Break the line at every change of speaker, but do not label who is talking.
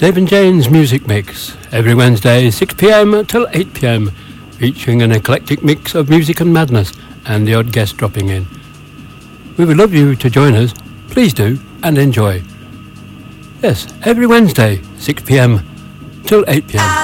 Dave and Jane's Music Mix, every Wednesday 6pm till 8pm, featuring an eclectic mix of music and madness and the odd guest dropping in. We would love you to join us. Please do and enjoy. Yes, every Wednesday 6pm till 8pm.